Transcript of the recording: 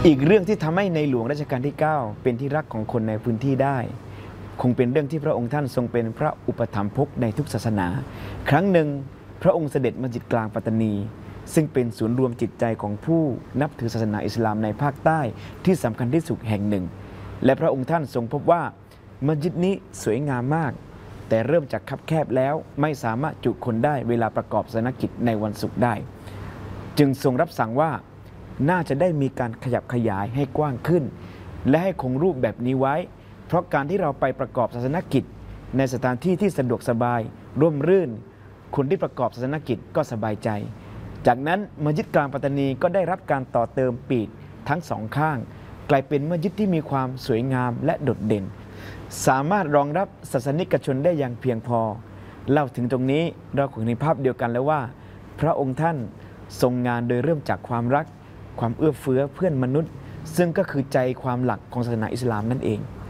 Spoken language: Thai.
อีกเรื่องที่ทำให้ในหลวงรัชกาลที่ 9เป็นที่รักของคนในพื้นที่ได้คงเป็นเรื่องที่พระองค์ท่านทรงเป็นพระอุปถัมภกในทุกศาสนา ครั้งหนึ่งพระองค์เสด็จมัสยิดกลางปัตตานีซึ่งเป็นศูนย์รวมจิตใจของผู้นับถือศาสนาอิสลามในภาคใต้ที่สำคัญที่สุดแห่งหนึ่งและพระองค์ท่านทรงพบว่ามัสยิดนี้สวยงามมากแต่เริ่มจากคับแคบแล้วไม่สามารถจุคนได้เวลาประกอบศาสนกิจในวันศุกร์ได้จึงทรงรับสั่งว่าน่าจะได้มีการขยับขยายให้กว้างขึ้นและให้คงรูปแบบนี้ไว้เพราะการที่เราไปประกอบศาสนกิจในสถานที่ที่สะดวกสบายร่มรื่นคนที่ประกอบศาสนกิจก็สบายใจจากนั้นมัสยิดกลางปัตตานีก็ได้รับการต่อเติมปีกทั้งสองข้างกลายเป็นมัสยิดที่มีความสวยงามและโดดเด่นสามารถรองรับศาสนิกชนได้อย่างเพียงพอเล่าถึงตรงนี้เราคงเห็นภาพเดียวกันแล้วว่าพระองค์ท่านทรงงานโดยเริ่มจากความรักความเอื้อเฟื้อเพื่อนมนุษย์ซึ่งก็คือใจความหลักของศาสนาอิสลามนั่นเอง